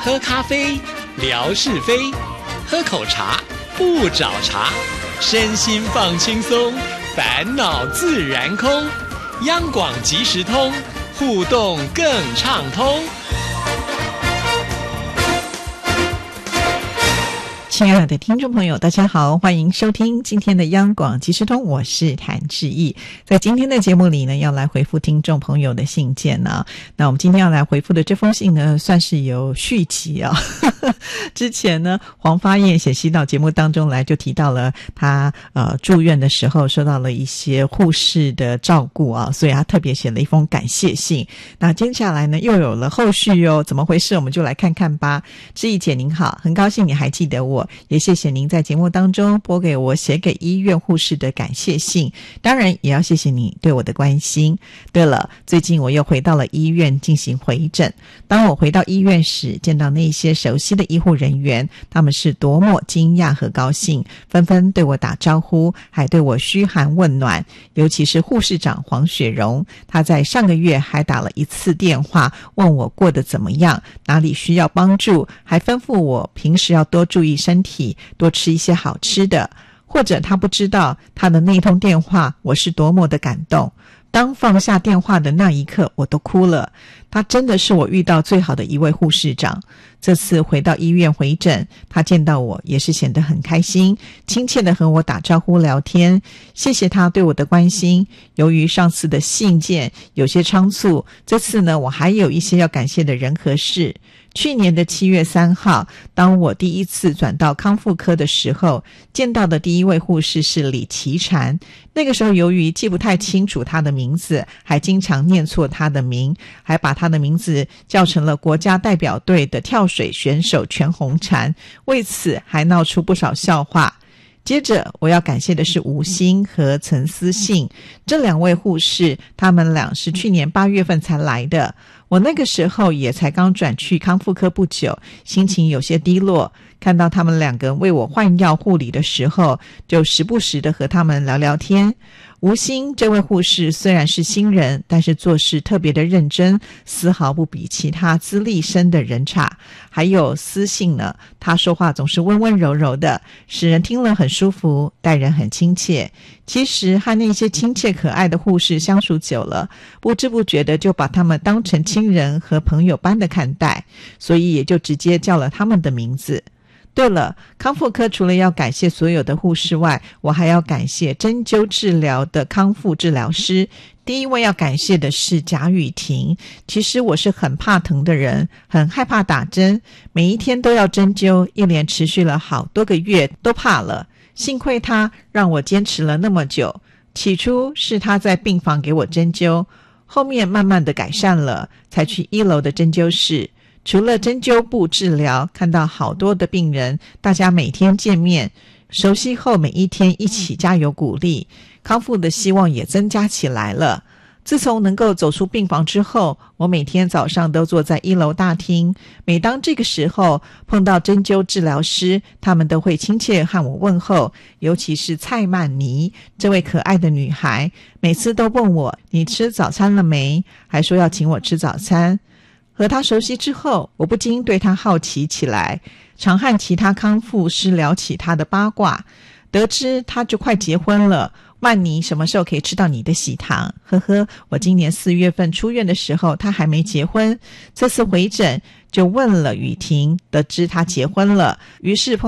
喝咖啡，聊是非；喝口茶，不找茬。身心放轻松，烦恼自然空。央广即时通，互动更畅通。 亲爱的听众朋友，大家好，欢迎收听今天的央广即时通，我是谭志毅。在今天的节目里呢，要来回复听众朋友的信件呢。那我们今天要来回复的这封信呢，算是有续集啊。之前呢，黄发燕写信到节目当中来，就提到了他住院的时候受到了一些护士的照顾啊，所以他特别写了一封感谢信。那接下来呢，又有了后续哦，怎么回事？我们就来看看吧。志毅姐您好，很高兴你还记得我。也谢谢您在节目当中拨给我写给医院护士的感谢信，当然也要谢谢你对我的关心。对了，最近我又回到了医院进行回诊，当我回到医院时，见到那些熟悉的医护人员，他们是多么惊讶和高兴，纷纷对我打招呼，还对我嘘寒问暖。尤其是护士长黄雪蓉，她在上个月还打了一次电话问我过得怎么样，哪里需要帮助，还吩咐我平时要多注意身体，多吃一些好吃的。或者他不知道他的那通电话我是多么的感动，当放下电话的那一刻我都哭了。他真的是我遇到最好的一位护士长。这次回到医院回诊，他见到我也是显得很开心，亲切地和我打招呼聊天，谢谢他对我的关心。由于上次的信件有些仓促，这次呢我还有一些要感谢的人和事。去年的7月3号，当我第一次转到康复科的时候，见到的第一位护士是李琦婵。那个时候由于记不太清楚她的名字，还经常念错她的名，还把她的名字叫成了国家代表队的跳水选手全红婵，为此还闹出不少笑话。接着我要感谢的是吴欣和陈思信，这两位护士，他们俩是去年8月份才来的。我那个时候也才刚转去康复科不久，心情有些低落，看到他们两个为我换药护理的时候，就时不时的和他们聊聊天。吴欣这位护士虽然是新人，但是做事特别的认真，丝毫不比其他资历深的人差。还有思信呢，他说话总是温温柔柔的，使人听了很舒服，待人很亲切。其实和那些亲切可爱的护士相处久了，不知不觉的就把他们当成亲人和朋友般的看待，所以也就直接叫了他们的名字。对了，康复科除了要感谢所有的护士外，我还要感谢针灸治疗的康复治疗师。第一位要感谢的是贾雨婷。其实我是很怕疼的人，很害怕打针，每一天都要针灸，一连持续了好多个月都怕了。幸亏他让我坚持了那么久。起初是他在病房给我针灸，后面慢慢的改善了，才去1楼的针灸室。除了针灸部治疗，看到好多的病人，大家每天见面，熟悉后每一天一起加油鼓励，康复的希望也增加起来了。自从能够走出病房之后，我每天早上都坐在1楼大厅，每当这个时候碰到针灸治疗师，他们都会亲切和我问候，尤其是蔡曼妮这位可爱的女孩，每次都问我你吃早餐了没，还说要请我吃早餐。和他熟悉之后，我不禁对他好奇起来，常和其他康复师聊起他的八卦，得知他就快结婚了。曼妮什么时候可以吃到你的喜糖？呵呵，我今年4月份出院的时候他还没结婚，这次回诊就问了雨婷，得知他结婚了，于是